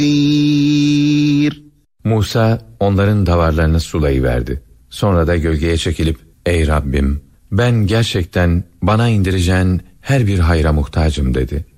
Musa onların davarlarını sulayıverdi. Sonra da gölgeye çekilip, "Ey Rabbim, ben gerçekten bana indireceğin her bir hayra muhtacım" dedi.